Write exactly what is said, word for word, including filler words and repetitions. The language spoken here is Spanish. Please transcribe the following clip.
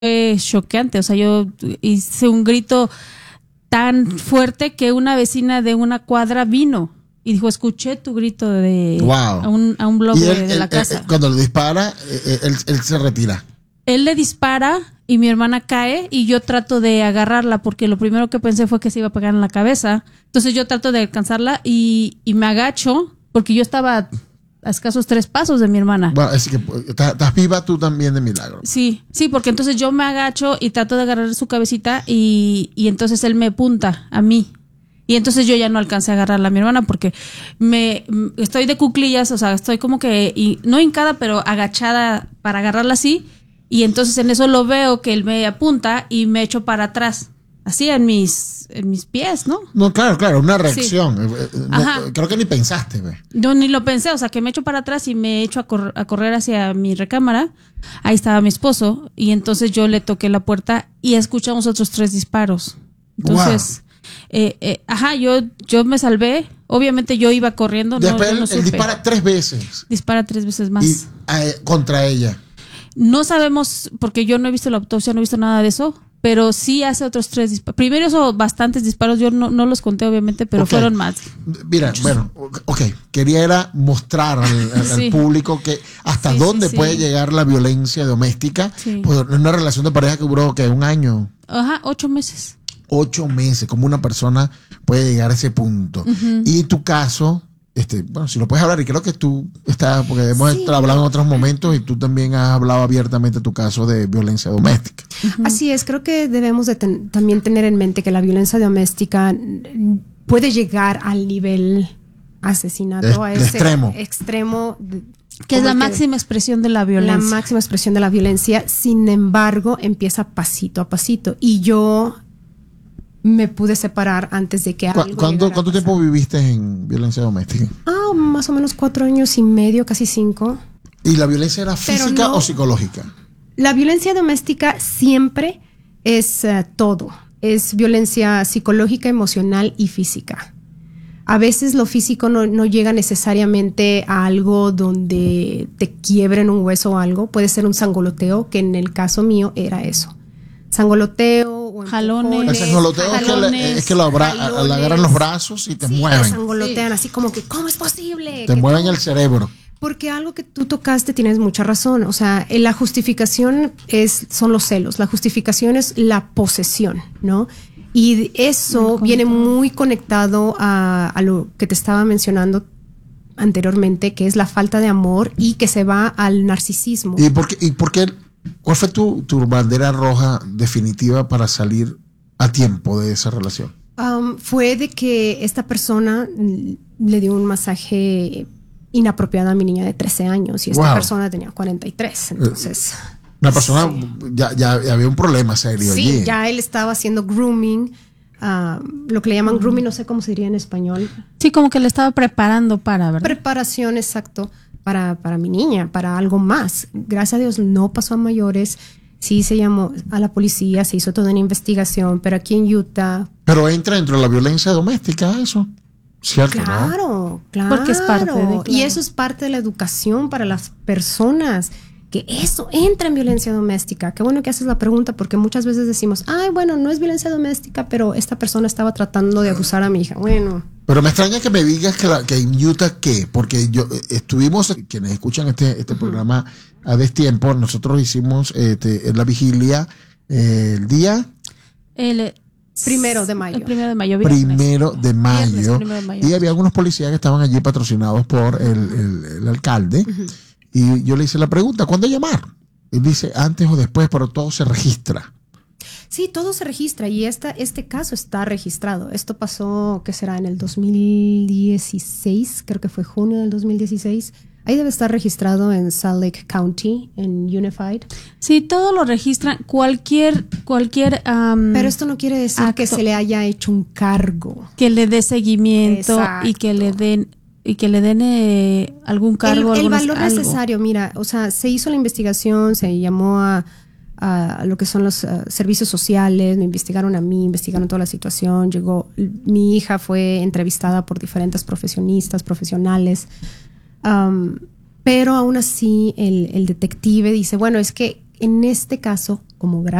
fue choqueante. O sea, yo hice un grito tan fuerte que una vecina de una cuadra vino y dijo, escuché tu grito de wow. a un, a un bloque él, de, de él, la casa. Él, cuando le dispara, él, él se retira. Él le dispara y mi hermana cae y yo trato de agarrarla porque lo primero que pensé fue que se iba a pegar en la cabeza. Entonces yo trato de alcanzarla y, y me agacho porque yo estaba a escasos tres pasos de mi hermana. Bueno, es que estás viva tú también de milagro. Sí, sí, porque entonces yo me agacho y trato de agarrar su cabecita y, y entonces él me apunta a mí. Y entonces yo ya no alcancé a agarrarla a mi hermana porque me estoy de cuclillas, o sea, estoy como que, y, no hincada, pero agachada para agarrarla así. Y entonces en eso lo veo que él me apunta y me echo para atrás, así en mis en mis pies, ¿no? No, claro, claro, una reacción. Sí. No, creo que ni pensaste, güey. Yo ni lo pensé, o sea, que me echo para atrás y me echo a, cor- a correr hacia mi recámara. Ahí estaba mi esposo y entonces yo le toqué la puerta y escuchamos otros tres disparos. Entonces, wow. eh, eh, ajá, yo yo me salvé. Obviamente yo iba corriendo. Después no, yo no él, él dispara tres veces. Dispara tres veces más. Y, eh, contra ella. No sabemos, porque yo no he visto la autopsia, no he visto nada de eso, pero sí hace otros tres disparos. Primero hizo bastantes disparos, yo no, no los conté obviamente, pero okay. fueron más. Mira, muchos. Bueno, ok, quería era mostrar al, al, sí. al público que hasta sí, dónde sí, puede sí. llegar la violencia doméstica. Sí. Pues una relación de pareja que duró, ¿qué? ¿Un año? Ajá, ocho meses. Ocho meses, como una persona puede llegar a ese punto. Uh-huh. Y tu caso... Este, bueno, si lo puedes hablar, y creo que tú estás, porque hemos sí. hablado en otros momentos y tú también has hablado abiertamente de tu caso de violencia doméstica. Uh-huh. Así es, creo que debemos de ten, también tener en mente que la violencia doméstica puede llegar al nivel asesinato, es, a ese extremo. extremo de, que es la máxima expresión de la violencia. La máxima expresión de la violencia, sin embargo, empieza pasito a pasito. Y yo me pude separar antes de que algo ¿Cuánto, ¿cuánto tiempo viviste en violencia doméstica? Ah, más o menos cuatro años y medio, casi cinco. ¿Y la violencia era física no, o psicológica? La violencia doméstica siempre es uh, todo. Es violencia psicológica, emocional y física. A veces lo físico no, no llega necesariamente a algo donde te quiebren un hueso o algo. Puede ser un sangoloteo, que en el caso mío era eso. Sangoloteo o jalones. El sangoloteo jalones, es que, le, es que lo abra, le agarran los brazos y te sí, mueven. Te sangolotean sí. así como que, ¿cómo es posible? Te mueven cómo? el cerebro. Porque algo que tú tocaste tienes mucha razón. O sea, la justificación es, son los celos. La justificación es la posesión, ¿no? Y eso muy viene muy conectado a, a lo que te estaba mencionando anteriormente, que es la falta de amor y que se va al narcisismo. ¿Y por qué? Y por qué ¿Cuál fue tu, tu bandera roja definitiva para salir a tiempo de esa relación? Um, fue de que esta persona le dio un masaje inapropiado a mi niña de trece años y esta wow. persona tenía cuarenta y tres, entonces... Una persona, sí. ya, ya había un problema serio sí, allí. ya él estaba haciendo grooming, uh, lo que le llaman grooming, no sé cómo se diría en español. Sí, como que le estaba preparando para, ¿verdad? Preparación, exacto. Para, para mi niña, para algo más. Gracias a Dios no pasó a mayores. Sí se llamó a la policía, se hizo toda una investigación, pero aquí en Utah... Pero entra dentro de la violencia doméstica eso, ¿cierto? Claro, ¿no? claro. Porque es parte de... Claro. Y eso es parte de la educación para las personas, que eso entra en violencia doméstica. Qué bueno que haces la pregunta, porque muchas veces decimos, ay, bueno, no es violencia doméstica, pero esta persona estaba tratando de abusar a mi hija. Bueno... Pero me extraña que me digas que, la, que en Utah, ¿qué? Porque yo estuvimos, quienes escuchan este, este uh-huh. programa a destiempo, nosotros hicimos este, en la vigilia eh, el día... El primero de mayo. El primero de mayo. Primero de mayo. Viernes, primero de mayo. Y había algunos policías que estaban allí patrocinados por el, el, el alcalde. Uh-huh. Y yo le hice la pregunta, ¿cuándo llamar? Él dice antes o después, pero todo se registra. Sí, todo se registra y esta, este caso está registrado. Esto pasó, ¿qué será? En el dos mil dieciséis, creo que fue junio del dos mil dieciséis. Ahí debe estar registrado en Salt Lake County, en Unified. Sí, todo lo registran, cualquier... cualquier um, Pero esto no quiere decir acto, que se le haya hecho un cargo. Que le dé seguimiento. Exacto. y que le den... y que le den eh, algún cargo. El, el valor algo. necesario, mira, o sea, se hizo la investigación, se llamó a... a lo que son los uh, servicios sociales, me investigaron a mí, investigaron toda la situación, llegó, mi hija fue entrevistada por diferentes profesionistas, profesionales, um, pero aún así el, el detective dice, bueno, es que en este caso como